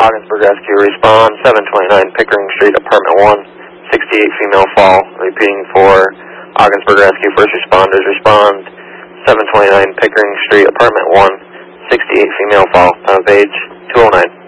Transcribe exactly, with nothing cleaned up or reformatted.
Ogdensburg Rescue, respond seven twenty-nine Pickering Street, apartment one, sixty-eight female fall. Repeating for Ogdensburg Rescue, first responders, respond seven twenty-nine Pickering Street, apartment one, sixty-eight female fall, time of age two oh nine.